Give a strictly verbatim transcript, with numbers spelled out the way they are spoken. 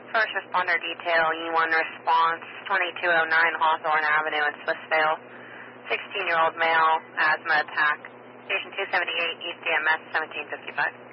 First responder detail, E one response, twenty-two oh nine Hawthorne Avenue in Swissvale. sixteen-year-old male, asthma attack. Station two seventy-eight, East E M S, seventeen fifty-five.